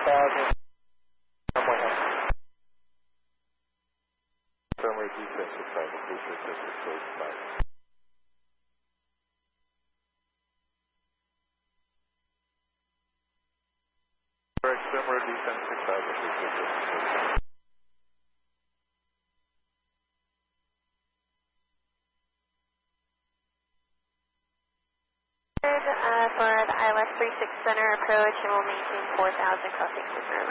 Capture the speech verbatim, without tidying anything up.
thousand. Firmware defense six thousand, please request the code five. Correct, firmware defense six thousand, please request the code five. Uh, for the I L S three six center approach, and we'll maintain four thousand crossing signal.